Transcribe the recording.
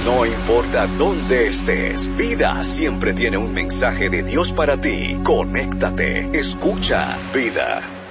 No importa dónde estés, Vida siempre tiene un mensaje de Dios para ti. Conéctate, escucha Vida.